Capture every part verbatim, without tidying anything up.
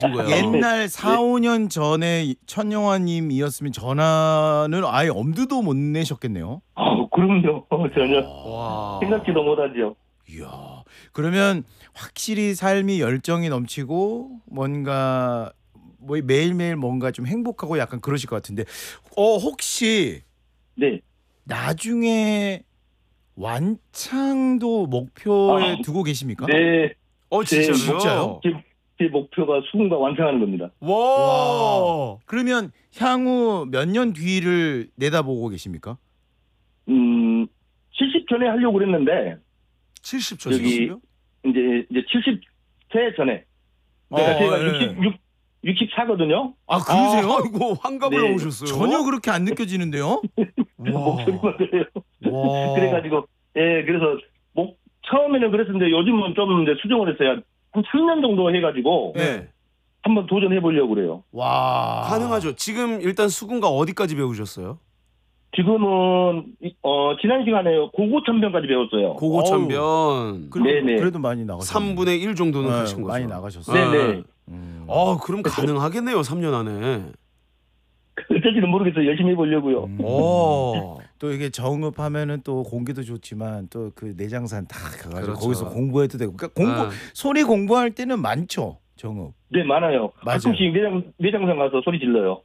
누구요? 옛날 사, 오 년 전에 천영화님이었으면 전화는 아예 엄두도 못 내셨겠네요. 아, 그럼요. 전혀 와. 생각지도 못하죠. 이야, 그러면 확실히 삶이 열정이 넘치고 뭔가 뭐 매일매일 뭔가 좀 행복하고 약간 그러실 것 같은데, 어 혹시 네. 나중에 완창도 목표에 아, 두고 계십니까? 네. 어 진짜로요? 진짜요? 제, 제 목표가 수군가 완성하는 겁니다. 와. 와. 그러면 향후 몇 년 뒤를 내다보고 계십니까? 음, 칠십 전에 하려고 그랬는데 칠십 초 여기 칠십이요? 이제 이제 칠십 세 전에. 그러니까 어, 제가 예. 육십육, 육십사거든요. 아 그러세요? 아, 이거 환갑을 네. 넘으셨어요. 전혀 그렇게 안 느껴지는데요? 목소리만 그래요. 와. 그래가지고 예, 그래서 목 처음에는 그랬었는데 요즘은 좀 이제 수정을 했어요. 한 삼 년 정도 해가지고 네. 한번 도전해 보려고 그래요. 와. 가능하죠. 지금 일단 수군가 어디까지 배우셨어요? 지금은 이- 어 지난 시간에 고고천변까지 배웠어요. 고고천변. 그래도, 네네. 그래도 많이 나가셨네. 삼분의 일 정도는 네, 가신 거죠. 많이 나가셨어요. 네네. 음. 아, 그럼 가능하겠네요. 삼 년 안에. 어떨지는 모르겠어요. 열심히 해보려고요. 음. 오. 또 이게 정읍하면은 또 공기도 좋지만 또 그 내장산 다 가가지고 그렇죠. 거기서 공부해도 되고, 그러니까 공부 네. 소리 공부할 때는 많죠 정읍. 네, 많아요. 맞아요. 가끔씩 내장, 내장산 가서 소리 질러요.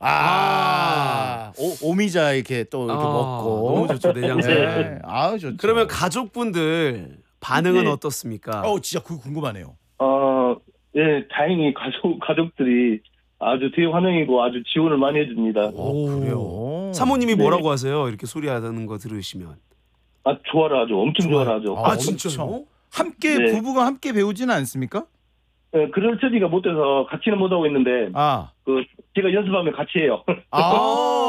아, 오, 오미자 이렇게 또 이렇게 아, 먹고 너무 좋죠, 내장산. 네. 아우 좋죠. 그러면 가족분들 반응은 네. 어떻습니까? 어 진짜 그거 궁금하네요. 어, 예, 다행히 가족, 가족들이 아주 대환영이고 아주 지원을 많이 해줍니다. 오, 그래요. 사모님이 네. 뭐라고 하세요? 이렇게 소리 하는 거 들으시면. 아, 좋아라 하죠. 엄청 좋아라 하죠. 아, 아, 엄청. 진짜요? 함께 네. 부부가 함께 배우지는 않습니까? 예, 그럴 처지가 못 돼서 같이는 못 하고 있는데, 아, 그, 제가 연습하면 같이 해요. 아, 어,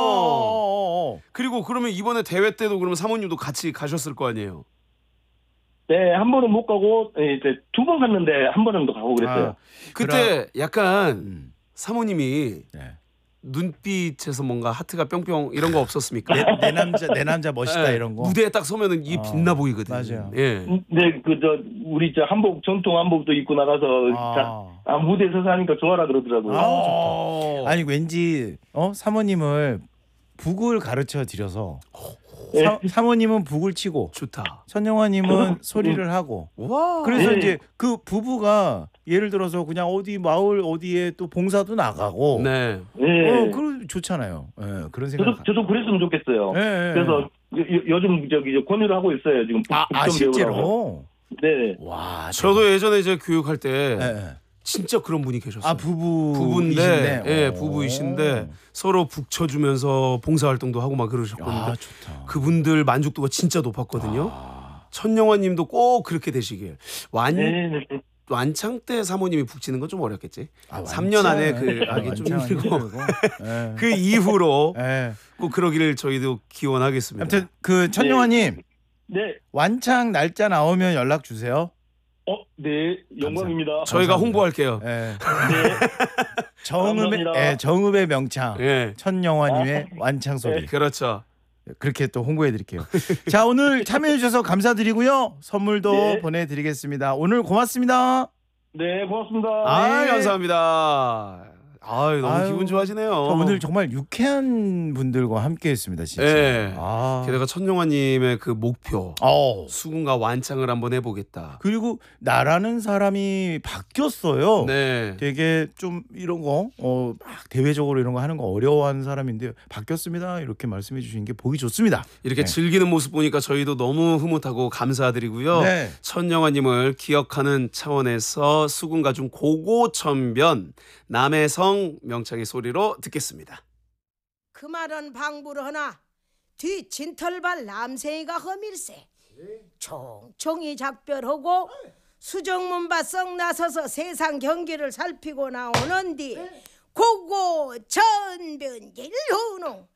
어, 어. 그리고 그러면 이번에 대회 때도 그러면 사모님도 같이 가셨을 거 아니에요? 네, 한 번은 못 가고, 예, 이제 두 번 갔는데 한 번 정도 가고 그랬어요. 아, 그때 약간 음, 사모님이 네. 눈빛에서 뭔가 하트가 뿅뿅 이런 거 없었습니까? 내, 내 남자 내 남자 멋있다 네, 이런 거. 무대에 딱 서면은 이 어, 빛나 보이거든요. 맞아요. 예. 네, 그, 저, 우리 저 한복, 전통 한복도 입고 나가서, 자, 아. 아, 무대에 서서 하니까 좋아라 그러더라고요. 아, 어. 아니 왠지 어 사모님을 북을 가르쳐 드려서 예. 사, 사모님은 북을 치고 좋다. 천영화님은 소리를 하고, 와. 그래서 네. 이제 그 부부가 예를 들어서 그냥 어디 마을 어디에 또 봉사도 나가고, 네. 예. 어 그러 좋잖아요. 예, 그런 생각. 저도, 저도 그랬으면 좋겠어요. 예, 예, 그래서 예. 요, 요- 요즘 저기 저 권유를 하고 있어요. 지금 북, 아, 아 북좀 배우라고. 실제로. 네. 와, 저도 예전에 이제 교육할 때 예, 예. 진짜 그런 분이 계셨어요. 아 부부 부부인데, 예, 부부이신데 서로 북쳐주면서 봉사활동도 하고 막 그러셨거든요. 아 좋다. 그분들 만족도가 진짜 높았거든요. 아, 천영화님도 꼭 그렇게 되시길. 완 네, 네. 완창 때 사모님이 북치는 건 좀 어렵겠지. 아, 삼 년 안에 완창. 그 하기 좀 완창 힘들고 힘들고. 예. 그 이후로 예. 꼭 그러기를 저희도 기원하겠습니다. 아무튼 그 천영화님 네. 완창 날짜 나오면 연락 주세요. 어, 네. 영광입니다. 저희가 감사합니다. 홍보할게요. 예. 네. 정읍의 감사합니다. 예, 정읍의 명창 예. 천영화님의 완창 소리 그렇죠. 그렇게 또 홍보해 드릴게요. 자 오늘 참여해 주셔서 감사드리고요. 선물도 네. 보내드리겠습니다. 오늘 고맙습니다. 네, 고맙습니다. 아, 네. 감사합니다. 아유, 너무 아유, 기분 좋아지네요. 저 오늘 정말 유쾌한 분들과 함께했습니다. 진짜. 예. 아. 게다가 천영화님의 그 목표 어. 수군과 완창을 한번 해보겠다. 그리고 나라는 사람이 바뀌었어요. 네. 되게 좀 이런 거, 어, 막 대외적으로 이런 거 하는 거 어려워하는 사람인데 바뀌었습니다. 이렇게 말씀해 주시는 게 보기 좋습니다. 이렇게 네. 즐기는 모습 보니까 저희도 너무 흐뭇하고 감사드리고요. 네. 천영화님을 기억하는 차원에서 수군가 중 고고천변 남해성 명창의 소리로 듣겠습니다. 그 말은 방부를 하나 뒤 진털발 남생이가 허밀세 총총히 작별하고 수정문바썩 나서서 세상 경기를 살피고 나오는 뒤 고고천변길 hunung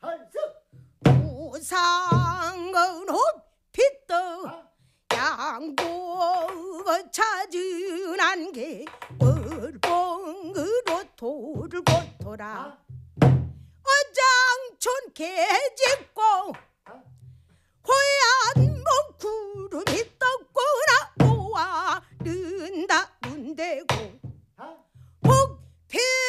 우상은 빛떠 양보가 찾은 안개 얼봉으로 돌고 돌아 어장촌 개짓고 호얀 목 구름이 떴구나 노아른다 눈대고